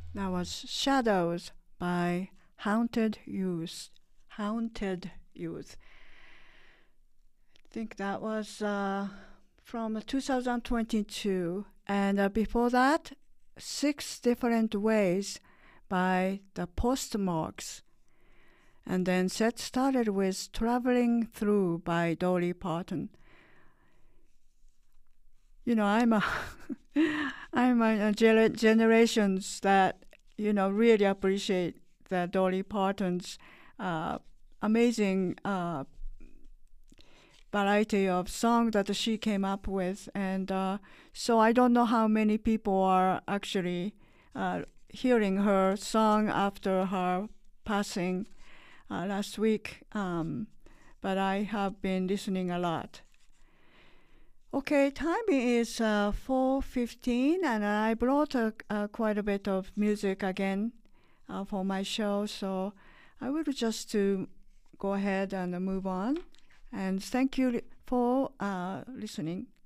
That was Shadows by Haunted Youth. Haunted Youth. I think that was from 2022. And before that, Six Different Ways by the Postmarks. And then set started with Traveling Through by Dolly Parton. You know, I'm a generations that, really appreciate the Dolly Parton's uh, amazing variety of songs that she came up with. And so I don't know how many people are actually hearing her song after her passing last week, but I have been listening a lot. Okay, time is 4:15, and I brought quite a bit of music again for my show, so I will just to go ahead and move on. And thank you for listening.